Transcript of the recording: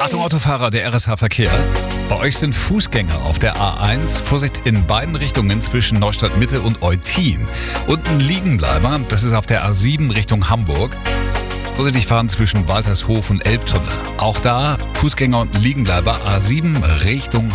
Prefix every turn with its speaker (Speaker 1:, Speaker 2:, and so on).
Speaker 1: Achtung Autofahrer, der RSH-Verkehr. Bei euch sind Fußgänger auf der A1. Vorsicht in beiden Richtungen zwischen Neustadt Mitte und Eutin. Und ein Liegenbleiber, das ist auf der A7 Richtung Hamburg. Vorsichtig fahren zwischen Waltershof und Elbtunnel. Auch da Fußgänger und Liegenbleiber A7 Richtung